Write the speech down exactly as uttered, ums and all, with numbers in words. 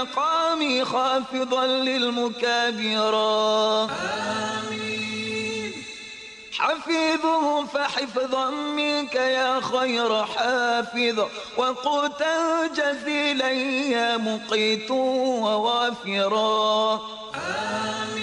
مقامي خافضا للمكابرا. آمين. حفيظه فحفظا منك يا خير حافظ، وقوتا جزيلا يا مقيت ووافرا. آمين.